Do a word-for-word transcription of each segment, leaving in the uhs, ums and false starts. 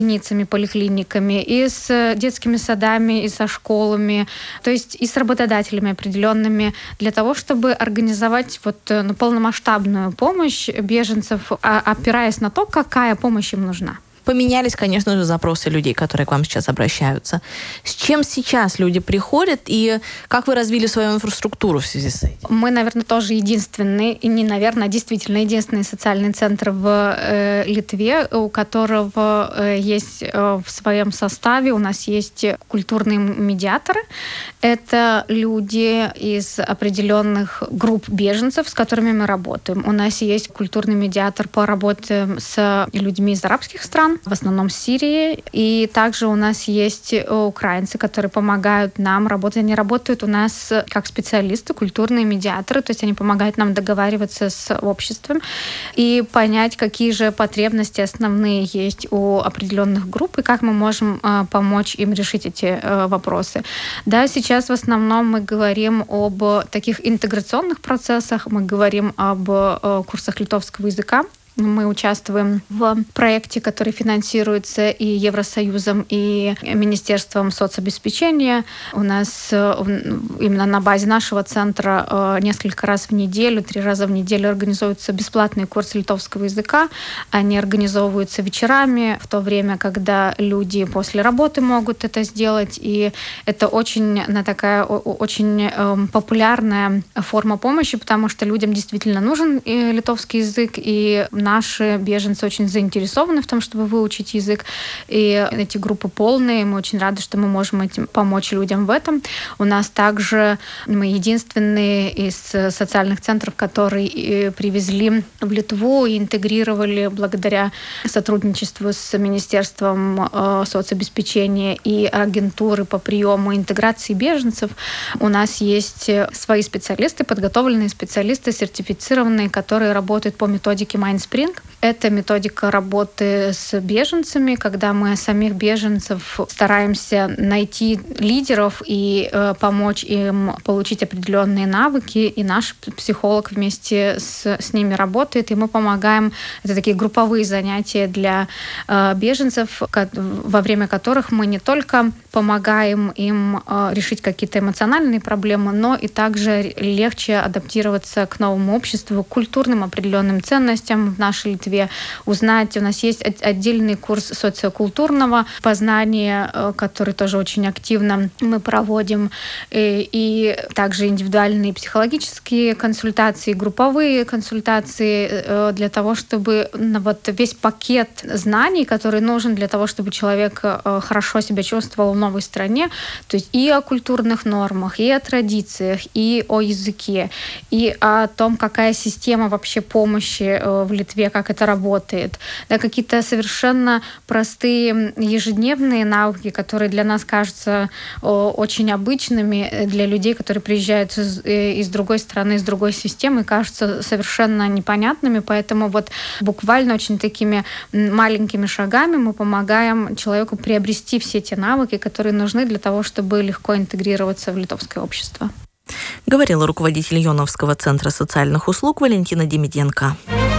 больницами, поликлиниками, и с детскими садами, и со школами, то есть и с работодателями определенными, для того, чтобы организовать вот, ну, полномасштабную помощь беженцев, опираясь на то, какая помощь им нужна. Поменялись, конечно же, запросы людей, которые к вам сейчас обращаются. С чем сейчас люди приходят и как вы развили свою инфраструктуру в связи с этим? Мы, наверное, тоже единственный, и не, наверное, а действительно единственный социальный центр в э, Литве, у которого э, есть э, в своем составе, у нас есть культурные медиаторы. Это люди из определенных групп беженцев, с которыми мы работаем. У нас есть культурный медиатор по работе с людьми из арабских стран, в основном с Сирии. И также у нас есть украинцы, которые помогают нам работать. Они работают у нас как специалисты, культурные медиаторы, то есть они помогают нам договариваться с обществом и понять, какие же потребности основные есть у определенных групп и как мы можем э, помочь им решить эти э, вопросы. Да, сейчас в основном мы говорим об таких интеграционных процессах, мы говорим об э, курсах литовского языка. Мы участвуем в проекте, который финансируется и Евросоюзом, и Министерством соцобеспечения. У нас именно на базе нашего центра несколько раз в неделю, три раза в неделю организуются бесплатные курсы литовского языка. Они организовываются вечерами, в то время, когда люди после работы могут это сделать. И это очень такая очень популярная форма помощи, потому что людям действительно нужен литовский язык, и наши беженцы очень заинтересованы в том, чтобы выучить язык. И эти группы полные. Мы очень рады, что мы можем этим помочь людям в этом. У нас также мы единственные из социальных центров, которые привезли в Литву и интегрировали благодаря сотрудничеству с Министерством соцобеспечения и агентуры по приему и интеграции беженцев. У нас есть свои специалисты, подготовленные специалисты, сертифицированные, которые работают по методике Mindspring. Это методика работы с беженцами, когда мы самих беженцев стараемся найти лидеров и э, помочь им получить определенные навыки. И наш психолог вместе с, с ними работает, и мы помогаем. Это такие групповые занятия для э, беженцев, во время которых мы не только помогаем им э, решить какие-то эмоциональные проблемы, но и также легче адаптироваться к новому обществу, к культурным определенным ценностям в нашей Литве, узнать. У нас есть отдельный курс социокультурного познания, который тоже очень активно мы проводим, и, и также индивидуальные психологические консультации, групповые консультации для того, чтобы вот весь пакет знаний, который нужен для того, чтобы человек хорошо себя чувствовал в новой стране, то есть и о культурных нормах, и о традициях, и о языке, и о том, какая система вообще помощи в Литве, как это работает. Да, какие-то совершенно простые ежедневные навыки, которые для нас кажутся о, очень обычными, для людей, которые приезжают из, из другой страны, из другой системы, кажутся совершенно непонятными. Поэтому вот буквально очень такими маленькими шагами мы помогаем человеку приобрести все те навыки, которые нужны для того, чтобы легко интегрироваться в литовское общество. Говорила руководитель Йоновского центра социальных услуг Валентина Демиденко.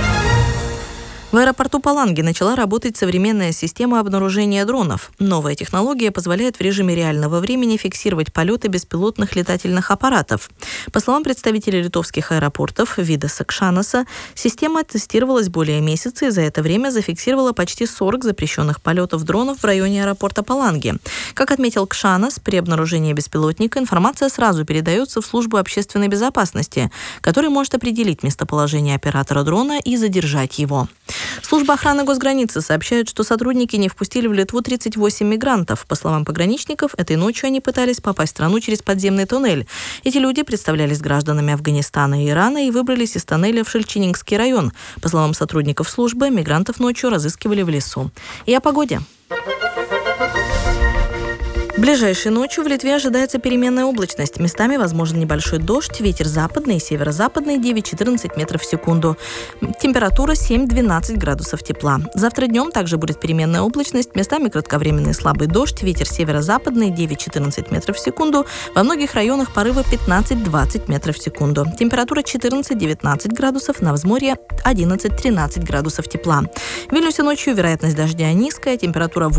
В аэропорту Паланги начала работать современная система обнаружения дронов. Новая технология позволяет в режиме реального времени фиксировать полеты беспилотных летательных аппаратов. По словам представителей литовских аэропортов Видаса Кшанаса, система тестировалась более месяца и за это время зафиксировала почти сорок запрещенных полетов дронов в районе аэропорта Паланги. Как отметил Кшанас, при обнаружении беспилотника информация сразу передается в службу общественной безопасности, которая может определить местоположение оператора дрона и задержать его. Служба охраны госграницы сообщает, что сотрудники не впустили в Литву тридцать восемь мигрантов. По словам пограничников, этой ночью они пытались попасть в страну через подземный туннель. Эти люди представлялись гражданами Афганистана и Ирана и выбрались из тоннеля в Шельчинингский район. По словам сотрудников службы, мигрантов ночью разыскивали в лесу. И о погоде. Ближайшей ночью в Литве ожидается переменная облачность. Местами возможен небольшой дождь, ветер западный и северо-западный девять-четырнадцать метров в секунду. Температура семь-двенадцать градусов тепла. Завтра днем также будет переменная облачность, местами кратковременный слабый дождь, ветер северо-западный девять-четырнадцать метров в секунду. Во многих районах порывы пятнадцать-двадцать метров в секунду. Температура четырнадцать-девятнадцать градусов, на взморье одиннадцать-тринадцать градусов тепла. В Вильнюсе ночью вероятность дождя низкая, температура